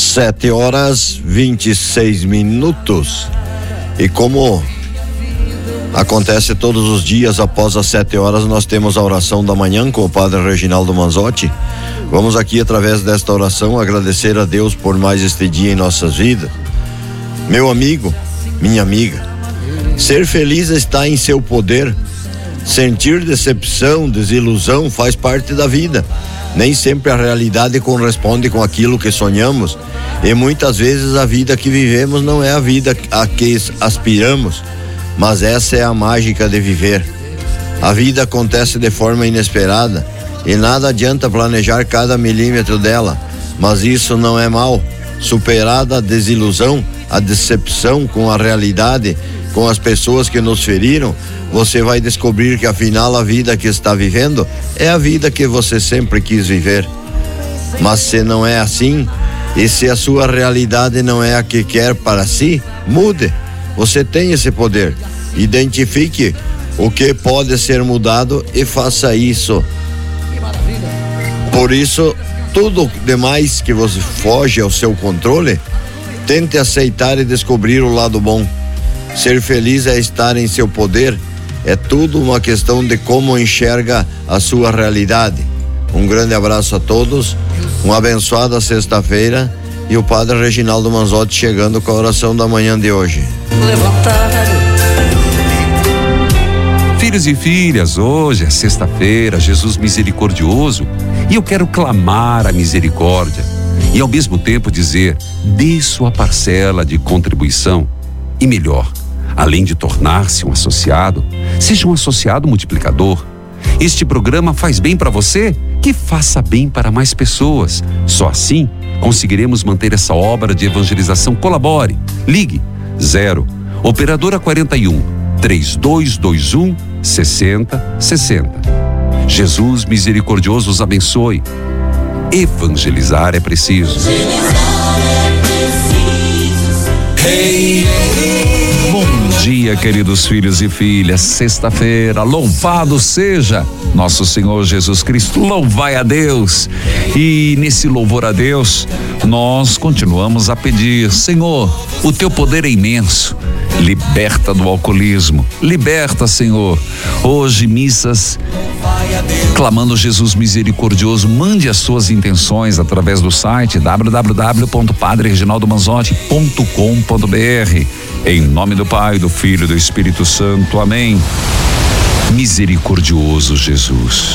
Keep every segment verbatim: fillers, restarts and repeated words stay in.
Sete horas vinte e seis minutos. E como acontece todos os dias após as sete horas, nós temos a oração da manhã com o Padre Reginaldo Manzotti. Vamos aqui, através desta oração, agradecer a Deus por mais este dia em nossas vidas. Meu amigo, minha amiga, ser feliz está em seu poder. Sentir decepção, desilusão faz parte da vida. Nem sempre a realidade corresponde com aquilo que sonhamos, e muitas vezes a vida que vivemos não é a vida a que aspiramos, mas essa é a mágica de viver. A vida acontece de forma inesperada e nada adianta planejar cada milímetro dela, mas isso não é mal. Superada a desilusão, a decepção com a realidade, com as pessoas que nos feriram, você vai descobrir que afinal a vida que está vivendo é a vida que você sempre quis viver. Mas se não é assim, e se a sua realidade não é a que quer para si, mude. Você tem esse poder. Identifique o que pode ser mudado e faça isso. Por isso, tudo demais que você foge ao seu controle, tente aceitar e descobrir o lado bom. Ser feliz é estar em seu poder. É tudo uma questão de como enxerga a sua realidade. Um grande abraço a todos, uma abençoada sexta-feira, e o Padre Reginaldo Manzotti chegando com a oração da manhã de hoje. Filhos e filhas, hoje é sexta-feira, Jesus misericordioso, e eu quero clamar a misericórdia e ao mesmo tempo dizer: dê sua parcela de contribuição. E melhor, além de tornar-se um associado, seja um associado multiplicador. Este programa faz bem para você, que faça bem para mais pessoas. Só assim conseguiremos manter essa obra de evangelização. Colabore. Ligue zero operadora quarenta e um, três dois dois um, sessenta sessenta. Jesus misericordioso os abençoe. Evangelizar é preciso. Hey, hey. Bom dia, queridos filhos e filhas. Sexta-feira, louvado seja nosso Senhor Jesus Cristo. Louvai a Deus. E nesse louvor a Deus, nós continuamos a pedir: Senhor, o teu poder é imenso. Liberta do alcoolismo. Liberta, Senhor. Hoje, missas clamando Jesus misericordioso. Mande as suas intenções através do site w w w ponto padre reginaldo manzotti ponto com ponto b r. Em nome do Pai, do Filho e do Espírito Santo. Amém. Misericordioso Jesus,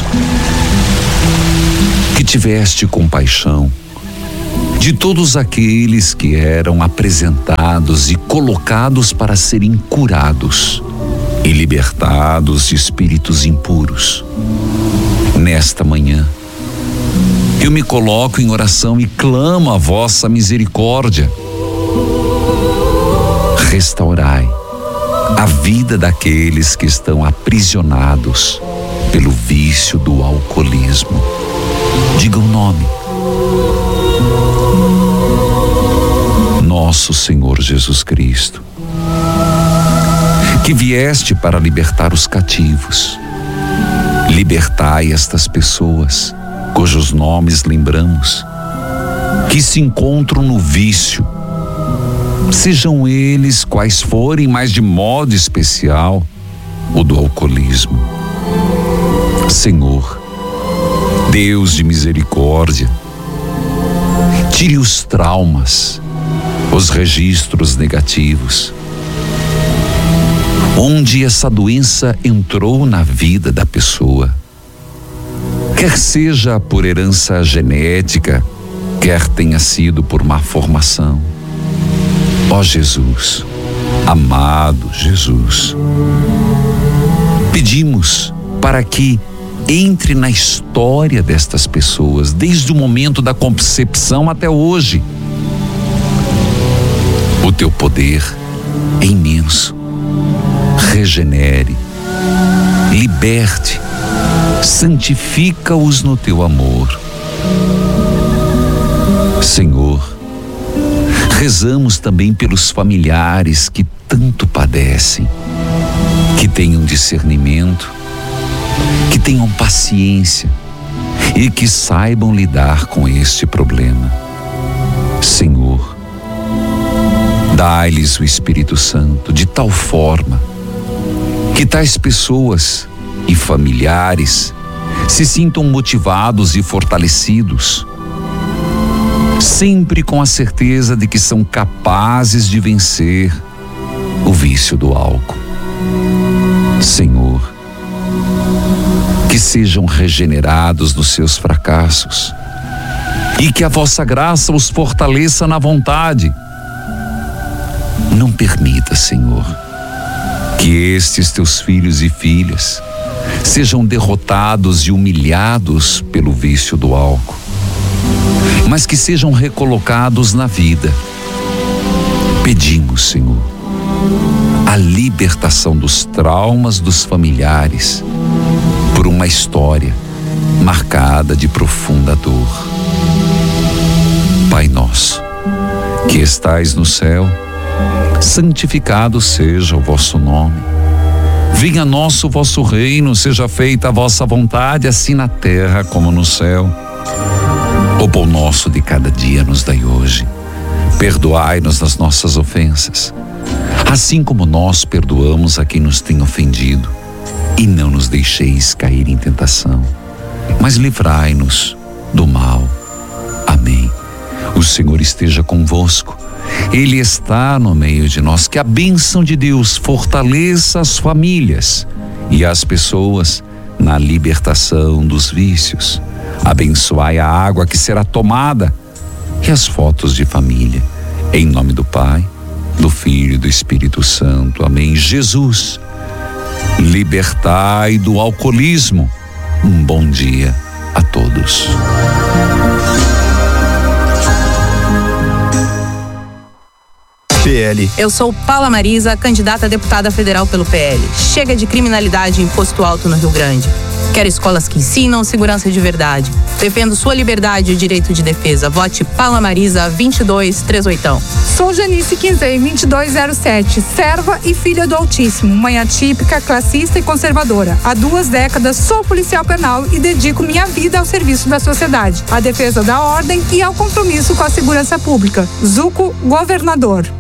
que tiveste compaixão de todos aqueles que eram apresentados e colocados para serem curados e libertados de espíritos impuros. Nesta manhã, eu me coloco em oração e clamo a vossa misericórdia. Restaurai a vida daqueles que estão aprisionados pelo vício do alcoolismo. Diga o nome. Nosso Senhor Jesus Cristo, que vieste para libertar os cativos, libertai estas pessoas cujos nomes lembramos, que se encontram no vício, sejam eles quais forem, mas de modo especial o do alcoolismo. Senhor, Deus de misericórdia, tire os traumas, os registros negativos, onde essa doença entrou na vida da pessoa, quer seja por herança genética, quer tenha sido por má formação. Ó Jesus, amado Jesus, pedimos para que entre na história destas pessoas, desde o momento da concepção até hoje. O teu poder é imenso. Regenere, liberte, santifica-os no teu amor. Senhor, rezamos também pelos familiares que tanto padecem, que tenham discernimento, que tenham paciência e que saibam lidar com este problema. Senhor, dai-lhes o Espírito Santo de tal forma que tais pessoas e familiares se sintam motivados e fortalecidos, sempre com a certeza de que são capazes de vencer o vício do álcool. Senhor, que sejam regenerados nos seus fracassos e que a vossa graça os fortaleça na vontade. Não permita, Senhor, que estes teus filhos e filhas sejam derrotados e humilhados pelo vício do álcool, mas que sejam recolocados na vida. Pedimos, Senhor, a libertação dos traumas dos familiares por uma história marcada de profunda dor. Pai nosso, que estais no céu, santificado seja o vosso nome. Venha a nós o vosso reino, seja feita a vossa vontade, assim na terra como no céu. O pão nosso de cada dia nos dai hoje. Perdoai-nos das nossas ofensas, assim como nós perdoamos a quem nos tem ofendido. E não nos deixeis cair em tentação, mas livrai-nos do mal. Amém. O Senhor esteja convosco. Ele está no meio de nós. Que a bênção de Deus fortaleça as famílias e as pessoas na libertação dos vícios. Abençoai a água que será tomada e as fotos de família. Em nome do Pai, do Filho e do Espírito Santo. Amém. Jesus, libertai do alcoolismo. Um bom dia a todos. P L. Eu sou Paula Marisa, candidata a deputada federal pelo P L. Chega de criminalidade e imposto alto no Rio Grande. Quero escolas que ensinam segurança de verdade. Defendo sua liberdade e direito de defesa. Vote Paula Marisa vinte e dois trinta e oito. Sou Janice Quinzei, vinte e dois zero sete, serva e filha do Altíssimo, mãe atípica, classista e conservadora. Há duas décadas sou policial penal e dedico minha vida ao serviço da sociedade, à defesa da ordem e ao compromisso com a segurança pública. Zuco, governador.